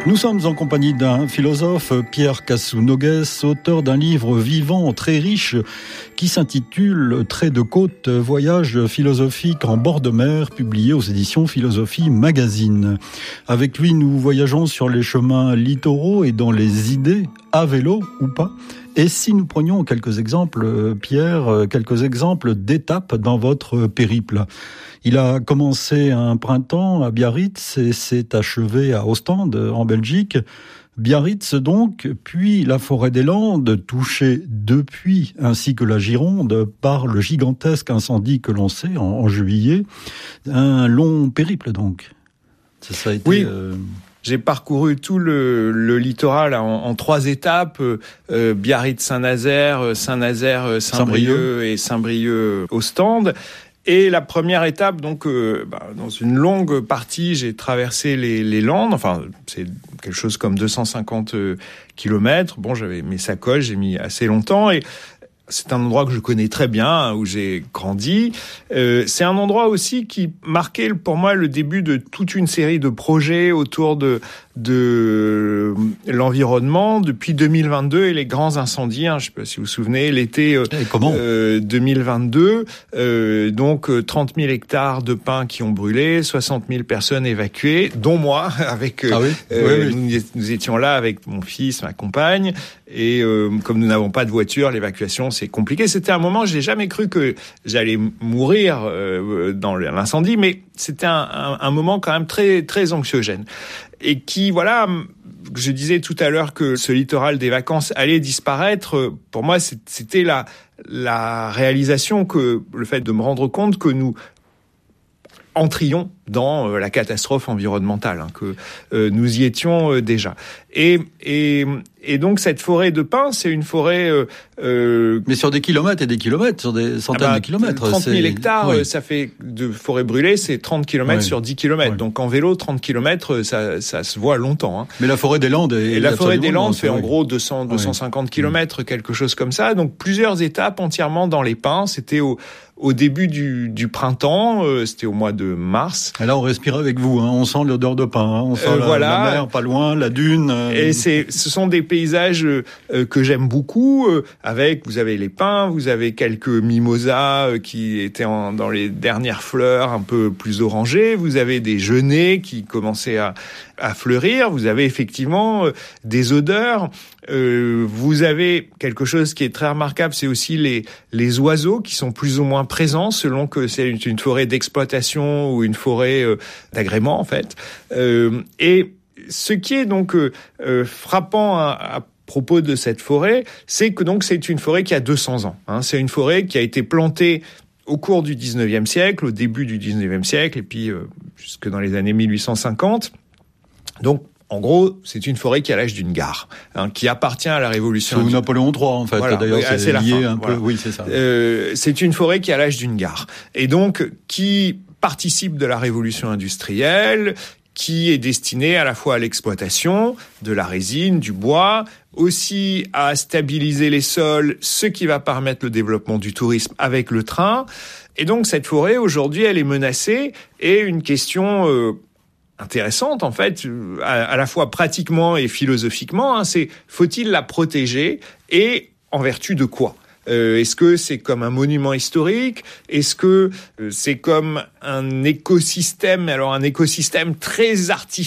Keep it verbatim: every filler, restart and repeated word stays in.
Nous sommes en compagnie d'un philosophe, Pierre Cassoux-Noguès, auteur d'un livre vivant très riche qui s'intitule « Traits de côte, voyage philosophique en bord de mer » publié aux éditions Philosophie Magazine. Avec lui, nous voyageons sur les chemins littoraux et dans les idées, à vélo ou pas. Et si nous prenions quelques exemples, Pierre, quelques exemples d'étapes dans votre périple. Il a commencé un printemps à Biarritz et s'est achevé à Ostende, en Belgique. Biarritz donc, puis la forêt des Landes, touchée depuis, ainsi que la Gironde, par le gigantesque incendie que l'on sait en, en juillet. Un long périple donc. Ça, ça a été... Oui. Euh... J'ai parcouru tout le, le littoral en, en trois étapes, euh, Biarritz-Saint-Nazaire, Saint-Nazaire, Saint-Brieuc et Saint-Brieuc-Ostende. Et la première étape, donc, euh, bah, dans une longue partie, j'ai traversé les, les Landes. Enfin, c'est quelque chose comme deux cent cinquante kilomètres. Bon, j'avais mes sacoches, j'ai mis assez longtemps et c'est un endroit que je connais très bien, où j'ai grandi. Euh, c'est un endroit aussi qui marquait pour moi le début de toute une série de projets autour de, de l'environnement depuis deux mille vingt-deux et les grands incendies. Hein, je ne sais pas si vous vous souvenez, l'été euh, euh, deux mille vingt-deux, euh, donc trente mille hectares de pins qui ont brûlé, soixante mille personnes évacuées, dont moi, avec euh, ah oui euh, oui, oui. Nous, nous étions là avec mon fils, ma compagne, et euh, comme nous n'avons pas de voiture, l'évacuation c'est compliqué. C'était un moment, je n'ai jamais cru que j'allais mourir euh, dans l'incendie, mais c'était un, un, un moment quand même très très anxiogène. Et qui, voilà, je disais tout à l'heure que ce littoral des vacances allait disparaître. Pour moi, c'était la, la réalisation que, le fait de me rendre compte que nous entrions dans la catastrophe environnementale, hein, que euh, nous y étions euh, déjà. Et, et, et donc cette forêt de pins, c'est une forêt... Euh, euh, Mais sur des kilomètres et des kilomètres, sur des centaines ah bah, de kilomètres. trente mille hectares, oui. Ça fait de forêt brûlée, c'est trente kilomètres oui. sur dix kilomètres. Oui. Donc en vélo, trente kilomètres, ça, ça se voit longtemps. Hein. Mais la forêt des Landes... Est et la forêt des Landes fait oui. en gros deux cents, deux cent cinquante oui. kilomètres, quelque chose comme ça. Donc plusieurs étapes entièrement dans les pins. C'était au... Au début du, du printemps, euh, c'était au mois de mars. Et là, on respire avec vous, hein, on sent l'odeur de pin, hein, on sent euh, la, voilà. la mer pas loin, la dune. Euh... Et c'est, ce sont des paysages euh, que j'aime beaucoup. Euh, avec, vous avez les pins, vous avez quelques mimosas euh, qui étaient en, dans les dernières fleurs, un peu plus orangées. Vous avez des genêts qui commençaient à, à fleurir. Vous avez effectivement euh, des odeurs. Euh, vous avez quelque chose qui est très remarquable, c'est aussi les les oiseaux qui sont plus ou moins présents selon que c'est une, une forêt d'exploitation ou une forêt euh, d'agrément en fait. Euh, et ce qui est donc euh, euh, frappant à, à propos de cette forêt, c'est que donc c'est une forêt qui a deux cents ans. Hein. C'est une forêt qui a été plantée au cours du dix-neuvième siècle, au début du dix-neuvième siècle, et puis euh, jusque dans les années mille huit cent cinquante. Donc en gros, c'est une forêt qui a l'âge d'une gare, hein, qui appartient à la Révolution. Sous Napoléon trois, en fait. Voilà, d'ailleurs, oui, c'est, c'est lié fin, un voilà. peu. Oui, c'est ça. Euh, c'est une forêt qui a l'âge d'une gare, et donc qui participe de la Révolution industrielle, qui est destinée à la fois à l'exploitation de la résine, du bois, aussi à stabiliser les sols, ce qui va permettre le développement du tourisme avec le train. Et donc cette forêt aujourd'hui, elle est menacée, et une question euh, intéressante en fait, à, à la fois pratiquement et philosophiquement, hein, c'est faut-il la protéger et en vertu de quoi ? Euh, est-ce que c'est comme un monument historique ? Est-ce que euh, c'est comme un écosystème ? Alors un écosystème très artificiel